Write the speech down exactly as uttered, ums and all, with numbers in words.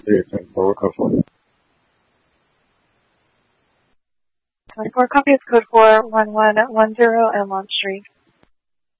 three, twenty-four, code four. twenty-four, copy is code four, one one one zero Elmont Street.